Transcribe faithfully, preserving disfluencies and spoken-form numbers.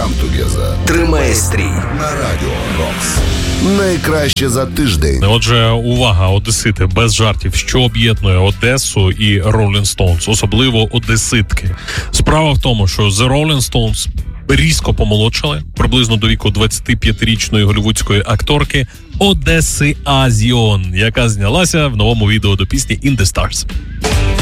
Come Together. Тримає стрій На Радіо Рокс. Найкраще за тиждень. Отже, увага, одесити, без жартів. Що об'єднує Одесу і Rolling Stones? Особливо одеситки. Справа в тому, що The Rolling Stones різко помолодшали, приблизно до віку двадцятип'ятирічної голлівудської акторки Одеси Азіон, яка знялася в новому відео до пісні In The Stars.